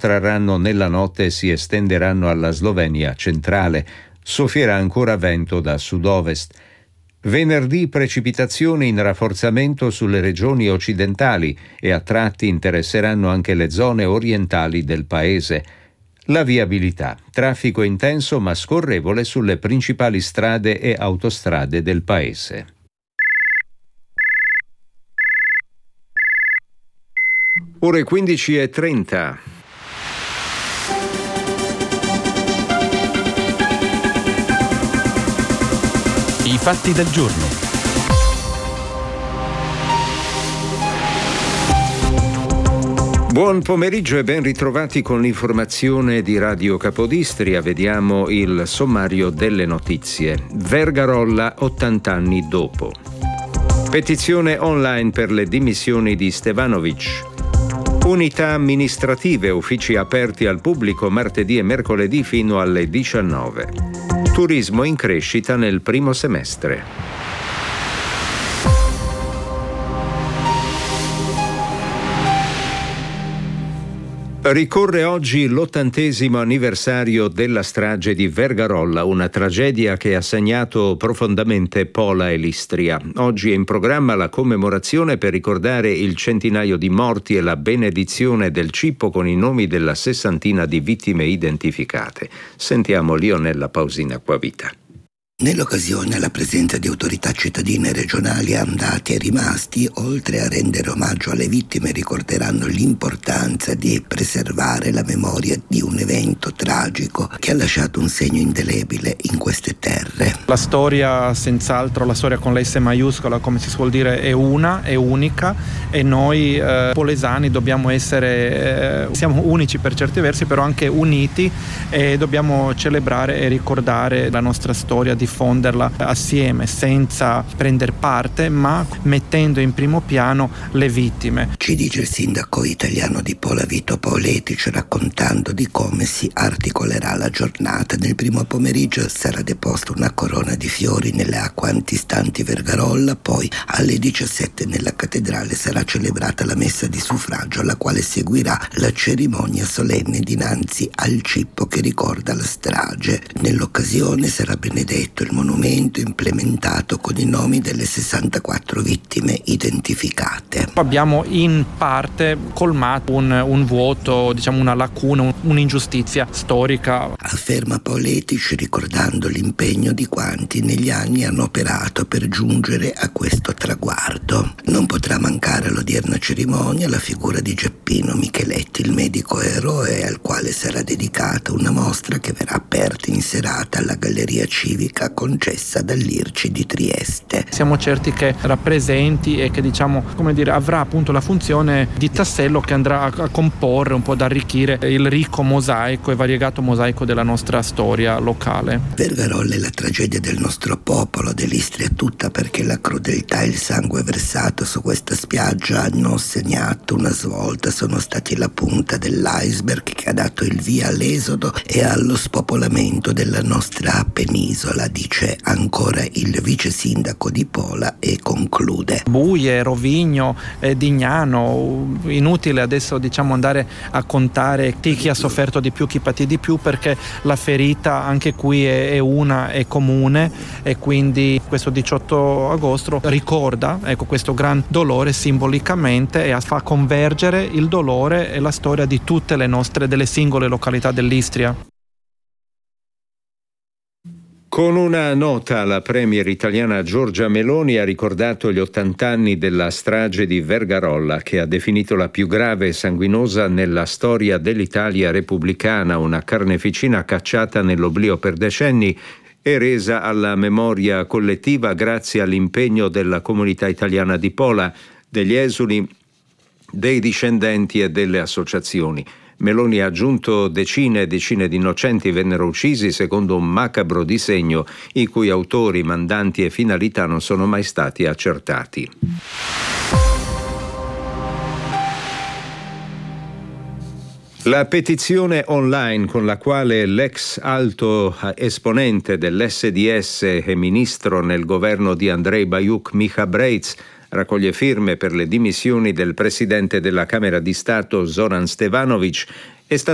protrarranno nella notte e si estenderanno alla Slovenia centrale. Soffierà ancora vento da sud-ovest. Venerdì precipitazioni in rafforzamento sulle regioni occidentali e a tratti interesseranno anche le zone orientali del paese. La viabilità. Traffico intenso ma scorrevole sulle principali strade e autostrade del paese. Ore 15:30. I fatti del giorno. Buon pomeriggio e ben ritrovati con l'informazione di Radio Capodistria. Vediamo il sommario delle notizie. Vergarolla 80 anni dopo. Petizione online per le dimissioni di Stevanovic. Unità amministrative, uffici aperti al pubblico martedì e mercoledì fino alle 19. Turismo in crescita nel primo semestre. Ricorre oggi l'80° anniversario della strage di Vergarolla, una tragedia che ha segnato profondamente Pola e l'Istria. Oggi è in programma la commemorazione per ricordare il centinaio di morti e la benedizione del cippo con i nomi della sessantina di vittime identificate. Sentiamo Lionella Pausina Acquavita. Nell'occasione la presenza di autorità cittadine e regionali andati e rimasti, oltre a rendere omaggio alle vittime, ricorderanno l'importanza di preservare la memoria di un evento tragico che ha lasciato un segno indelebile in queste terre. La storia, senz'altro, la storia con la S maiuscola, come si suol dire, è unica e noi polesani dobbiamo essere, siamo unici per certi versi, però anche uniti, e dobbiamo celebrare e ricordare la nostra storia, diffonderla assieme senza prendere parte, ma mettendo in primo piano le vittime. Ci dice il sindaco italiano di Pola, Vito Paoletici, raccontando di come si articolerà la giornata. Nel primo pomeriggio sarà deposta una corona di fiori nelle acque antistanti Vergarolla, poi alle 17 nella cattedrale sarà celebrata la messa di suffragio, alla quale seguirà la cerimonia solenne dinanzi al cippo che ricorda la strage. Nell'occasione sarà benedetto il monumento implementato con i nomi delle 64 vittime identificate. Abbiamo in parte colmato un vuoto, diciamo una lacuna, un'ingiustizia storica. Afferma Paoletici, ricordando l'impegno di quanti negli anni hanno operato per giungere a questo traguardo. Non potrà mancare all'odierna cerimonia la figura di Geppino Micheletti, il medico eroe al quale sarà dedicata una mostra che verrà aperta in serata alla Galleria Civica concessa dall'IRCI di Trieste. Siamo certi che rappresenti e che avrà appunto la funzione di tassello che andrà a comporre, un po' ad arricchire il ricco mosaico e variegato mosaico della nostra storia locale. Vergarolla è la tragedia del nostro popolo, dell'Istria tutta, perché la crudeltà e il sangue versato su questa spiaggia hanno segnato una svolta, sono stati la punta dell'iceberg che ha dato il via all'esodo e allo spopolamento della nostra penisola, dice ancora il vice sindaco di Pola, e conclude. Buie, Rovigno, Dignano, inutile adesso andare a contare chi ha sofferto di più, chi patì di più, perché la ferita anche qui è una, è comune, e quindi questo 18 agosto ricorda questo gran dolore simbolicamente e fa convergere il dolore e la storia di tutte le nostre, delle singole località dell'Istria. Con una nota, la premier italiana Giorgia Meloni ha ricordato gli 80 anni della strage di Vergarolla, che ha definito la più grave e sanguinosa nella storia dell'Italia repubblicana, una carneficina cacciata nell'oblio per decenni e resa alla memoria collettiva grazie all'impegno della comunità italiana di Pola, degli esuli, dei discendenti e delle associazioni. Meloni ha aggiunto decine e decine di innocenti vennero uccisi secondo un macabro disegno i cui autori, mandanti e finalità non sono mai stati accertati. La petizione online con la quale l'ex alto esponente dell'SDS e ministro nel governo di Andrei Bajuk, Micha Breitz, raccoglie firme per le dimissioni del presidente della Camera di Stato Zoran Stevanovic